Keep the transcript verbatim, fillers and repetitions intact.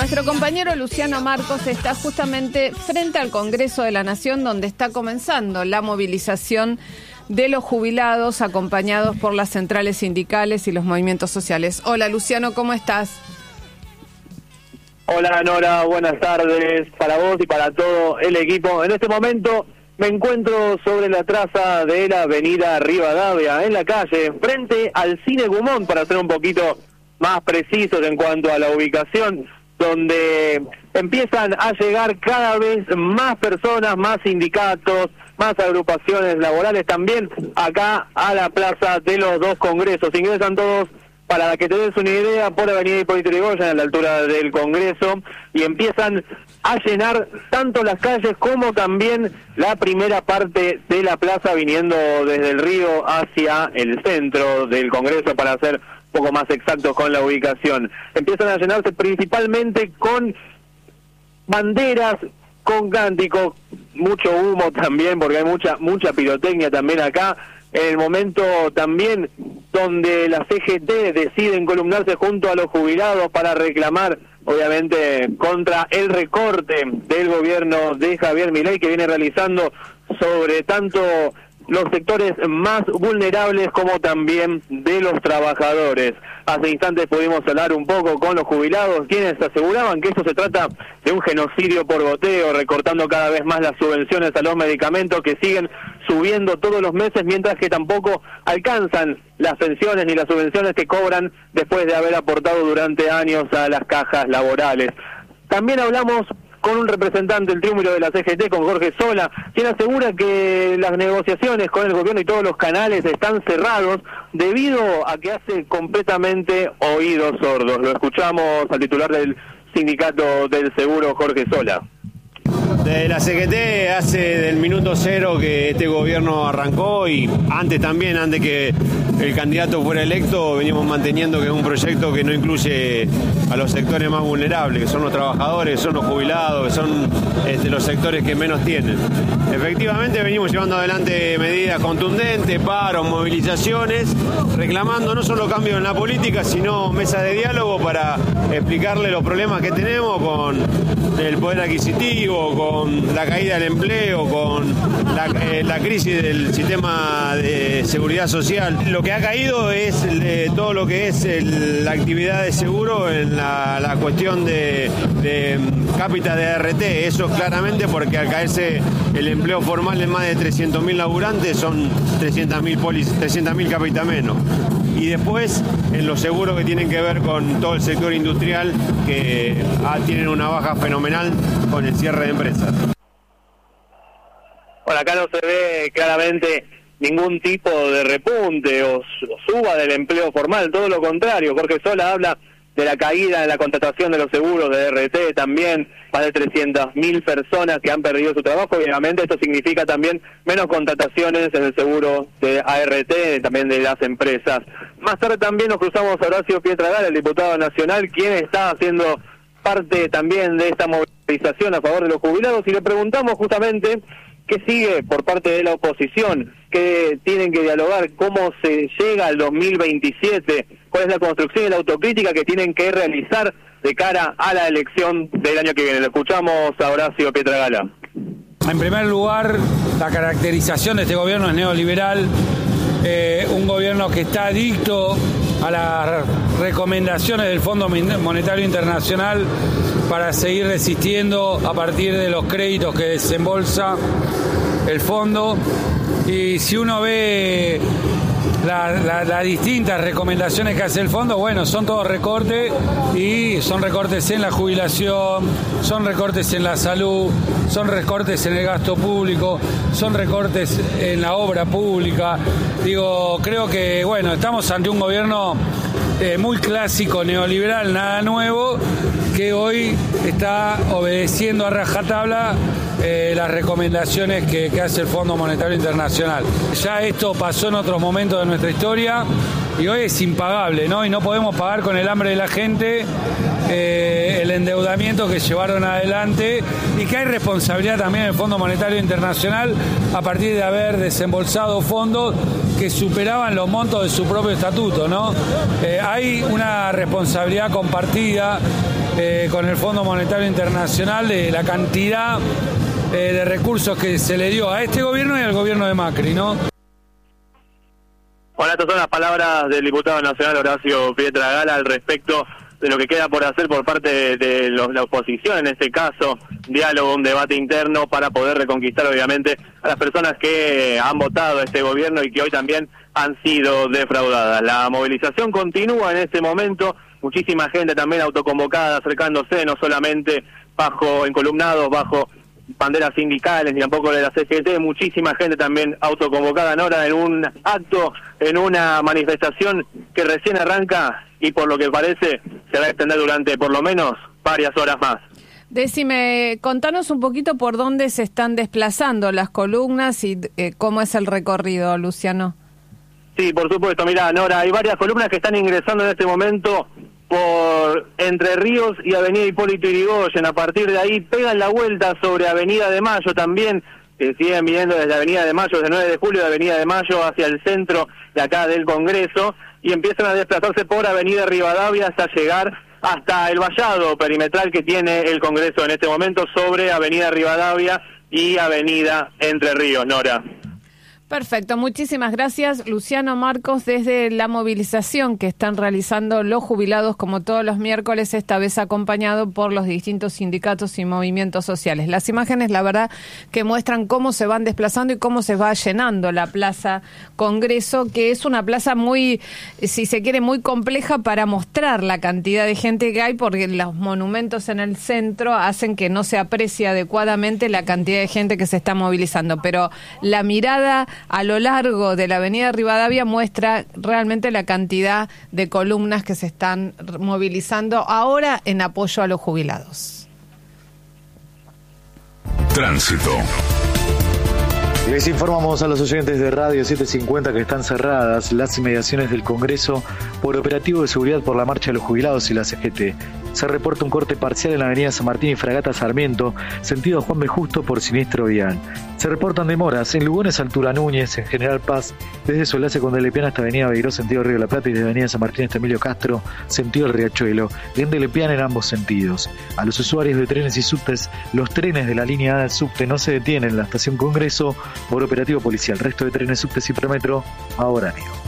Nuestro compañero Luciano Marcos está justamente frente al Congreso de la Nación, donde está comenzando la movilización de los jubilados, acompañados por las centrales sindicales y los movimientos sociales. Hola Luciano, ¿cómo estás? Hola Nora, buenas tardes para vos y para todo el equipo. En este momento me encuentro sobre la traza de la avenida Rivadavia, en la calle, frente al Cine Gumón, para ser un poquito más precisos en cuanto a la ubicación, donde empiezan a llegar cada vez más personas, más sindicatos, más agrupaciones laborales, también acá a la plaza de los dos congresos. Ingresan todos, para que te des una idea, por Avenida Hipólito Yrigoyen, a la altura del Congreso, y empiezan a llenar tanto las calles como también la primera parte de la plaza, viniendo desde el río hacia el centro del Congreso, para ser un poco más exactos con la ubicación. Empiezan a llenarse principalmente con banderas, con cánticos, mucho humo también, porque hay mucha mucha pirotecnia también acá. En el momento también donde la C G T deciden columnarse junto a los jubilados para reclamar, obviamente, contra el recorte del gobierno de Javier Milei, que viene realizando sobre tanto los sectores más vulnerables como también de los trabajadores. Hace instantes pudimos hablar un poco con los jubilados, quienes aseguraban que esto se trata de un genocidio por goteo, recortando cada vez más las subvenciones a los medicamentos, que siguen subiendo todos los meses, mientras que tampoco alcanzan las pensiones ni las subvenciones que cobran después de haber aportado durante años a las cajas laborales. También hablamos con un representante del triunviro de la C G T, con Jorge Sola, quien asegura que las negociaciones con el gobierno y todos los canales están cerrados debido a que hace completamente oídos sordos. Lo escuchamos al titular del sindicato del seguro, Jorge Sola. De la C G T hace del minuto cero que este gobierno arrancó, y antes también, antes que el candidato fuera electo, venimos manteniendo que es un proyecto que no incluye a los sectores más vulnerables, que son los trabajadores, son los jubilados, que son este, los sectores que menos tienen. Efectivamente venimos llevando adelante medidas contundentes, paros, movilizaciones, reclamando no solo cambios en la política, sino mesas de diálogo para explicarle los problemas que tenemos con el poder adquisitivo, con la caída del empleo, con la, eh, la crisis del sistema de seguridad social. Lo que ha caído es eh, todo lo que es el, la actividad de seguro en la, la cuestión de, de cápita de A R T. Eso claramente porque al caerse el empleo formal en más de trescientos mil laburantes son trescientos mil cápita menos. Y después en los seguros que tienen que ver con todo el sector industrial, que ah, tienen una baja fenomenal con el cierre de empresas. Bueno, acá no se ve claramente ningún tipo de repunte o, o suba del empleo formal, todo lo contrario. Jorge Sola habla de la caída en la contratación de los seguros de A R T, también más de trescientas mil personas que han perdido su trabajo, y obviamente esto significa también menos contrataciones en el seguro de A R T, también de las empresas. Más tarde también nos cruzamos a Horacio Pietragala, el diputado nacional, quien está haciendo parte también de esta movilización a favor de los jubilados, y le preguntamos justamente qué sigue por parte de la oposición, qué tienen que dialogar, cómo se llega al dos mil veintisiete, cuál es la construcción y la autocrítica que tienen que realizar de cara a la elección del año que viene. Lo escuchamos a Horacio Pietragala. En primer lugar, la caracterización de este gobierno es neoliberal, eh, un gobierno que está adicto a las recomendaciones del Fondo Monetario Internacional para seguir resistiendo a partir de los créditos que desembolsa el fondo. Y si uno ve las la, la distintas recomendaciones que hace el fondo, bueno, son todos recortes, y son recortes en la jubilación, son recortes en la salud, son recortes en el gasto público, son recortes en la obra pública. Digo, creo que, bueno, estamos ante un gobierno eh, muy clásico, neoliberal, nada nuevo, que hoy está obedeciendo a rajatabla eh, las recomendaciones que, que hace el Fondo Monetario Internacional. Ya esto pasó en otros momentos de nuestra historia y hoy es impagable, ¿no? Y no podemos pagar con el hambre de la gente eh, el endeudamiento que llevaron adelante, y que hay responsabilidad también del Fondo Monetario Internacional a partir de haber desembolsado fondos que superaban los montos de su propio estatuto, ¿no? Eh, hay una responsabilidad compartida eh, con el Fondo Monetario Internacional de la cantidad eh, de recursos que se le dio a este gobierno y al gobierno de Macri, ¿no? Bueno, estas son las palabras del diputado nacional Horacio Pietragala al respecto de lo que queda por hacer por parte de, de los, la oposición, en este caso, diálogo, un debate interno para poder reconquistar, obviamente, a las personas que han votado a este gobierno y que hoy también han sido defraudadas. La movilización continúa en este momento, muchísima gente también autoconvocada, acercándose, no solamente bajo encolumnados, bajo banderas sindicales, ni tampoco de la C G T, muchísima gente también autoconvocada, Nora, en un acto, en una manifestación que recién arranca y por lo que parece se va a extender durante por lo menos varias horas más. Decime, contanos un poquito por dónde se están desplazando las columnas y eh, cómo es el recorrido, Luciano. Sí, por supuesto, mirá, Nora, hay varias columnas que están ingresando en este momento por Entre Ríos y Avenida Hipólito Yrigoyen. A partir de ahí pegan la vuelta sobre Avenida de Mayo también, que siguen viniendo desde Avenida de Mayo, desde nueve de julio de Avenida de Mayo hacia el centro de acá del Congreso, y empiezan a desplazarse por Avenida Rivadavia hasta llegar hasta el vallado perimetral que tiene el Congreso en este momento sobre Avenida Rivadavia y Avenida Entre Ríos, Nora. Perfecto, muchísimas gracias, Luciano Marcos, desde la movilización que están realizando los jubilados como todos los miércoles, esta vez acompañado por los distintos sindicatos y movimientos sociales. Las imágenes, la verdad, que muestran cómo se van desplazando y cómo se va llenando la Plaza Congreso, que es una plaza muy, si se quiere, muy compleja para mostrar la cantidad de gente que hay, porque los monumentos en el centro hacen que no se aprecie adecuadamente la cantidad de gente que se está movilizando, pero la mirada a lo largo de la Avenida Rivadavia muestra realmente la cantidad de columnas que se están movilizando ahora en apoyo a los jubilados. Tránsito. Les informamos a los oyentes de Radio setecientos cincuenta que están cerradas las inmediaciones del Congreso por operativo de seguridad por la marcha de los jubilados y la C G T. Se reporta un corte parcial en la avenida San Martín y Fragata Sarmiento, sentido Juan B. Justo por siniestro vial. Se reportan demoras en Lugones, Altura Núñez, en General Paz, desde Solase con Delepiana hasta avenida Beiró, sentido Río de la Plata, y desde avenida San Martín hasta Emilio Castro, sentido El Riachuelo, en Delepiana en ambos sentidos. A los usuarios de trenes y subtes, los trenes de la línea A del subte no se detienen en la estación Congreso por operativo policial. Resto de trenes, subtes y Prometro a horario.